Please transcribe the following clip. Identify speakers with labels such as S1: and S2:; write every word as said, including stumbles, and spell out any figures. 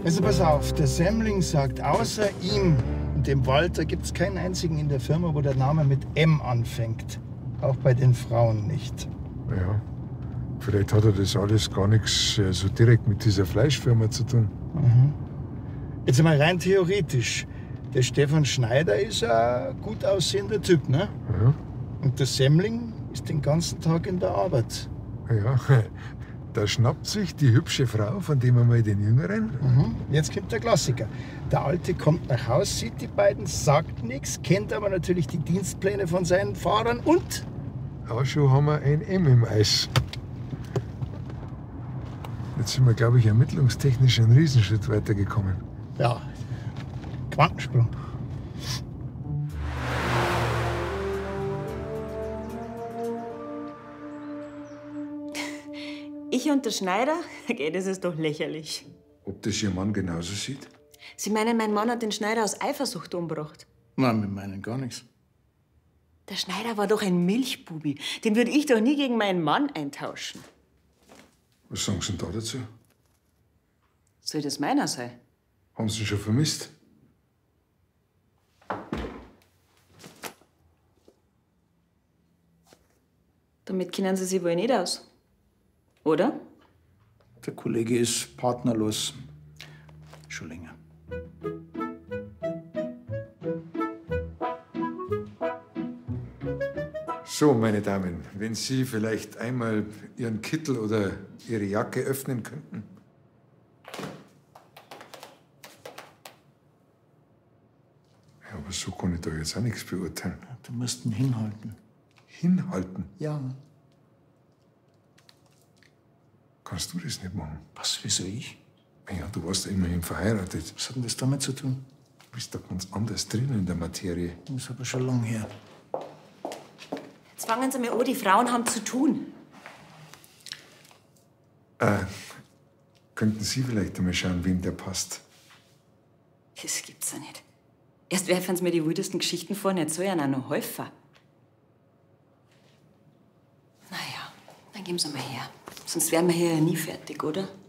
S1: Also pass auf, der Semmling sagt, außer ihm und dem Walter gibt es keinen einzigen in der Firma, wo der Name mit M anfängt. Auch bei den Frauen nicht.
S2: Ja, vielleicht hat er das alles gar nichts äh, so direkt mit dieser Fleischfirma zu tun.
S1: Mhm. Jetzt mal rein theoretisch. Der Stefan Schneider ist ein gut aussehender Typ, ne?
S2: Ja.
S1: Und der Semmling ist den ganzen Tag in der Arbeit.
S2: Ja, da schnappt sich die hübsche Frau von dem einmal den Jüngeren.
S1: Mhm. Jetzt kommt der Klassiker. Der Alte kommt nach Haus, sieht die beiden, sagt nichts, kennt aber natürlich die Dienstpläne von seinen Fahrern und...
S2: Ja, schon haben wir ein M im Eis. Jetzt sind wir, glaube ich, ermittlungstechnisch einen Riesenschritt weitergekommen.
S1: Ja, Quantensprung.
S3: Ich und der Schneider? Okay, das ist doch lächerlich.
S2: Ob das Ihr Mann genauso sieht?
S3: Sie meinen, mein Mann hat den Schneider aus Eifersucht umgebracht?
S1: Nein, wir meinen gar nichts.
S3: Der Schneider war doch ein Milchbubi. Den würde ich doch nie gegen meinen Mann eintauschen.
S2: Was sagen Sie denn da dazu?
S3: Soll das meiner sein?
S2: Haben Sie ihn schon vermisst?
S3: Damit kennen Sie sich wohl nicht aus. Oder?
S1: Der Kollege ist partnerlos. Schon länger.
S2: So, meine Damen, wenn Sie vielleicht einmal Ihren Kittel oder Ihre Jacke öffnen könnten. Ja, aber so kann ich da jetzt auch nichts beurteilen.
S1: Du musst ihn hinhalten.
S2: Hinhalten?
S1: Ja.
S2: Kannst du das nicht machen?
S1: Was, wieso ich?
S2: Ja, du warst ja immerhin verheiratet.
S1: Was hat denn das damit zu tun?
S2: Du bist doch ganz anders drin in der Materie.
S1: Das ist aber schon lang her.
S3: Jetzt fangen Sie mir an, die Frauen haben zu tun.
S2: Äh, könnten Sie vielleicht einmal schauen, wem der passt?
S3: Das gibt's ja nicht. Erst werfen Sie mir die wildesten Geschichten vor, jetzt soll ja auch noch Häufer. Naja, dann geben Sie mal her. Sonst wären wir hier ja nie fertig, oder?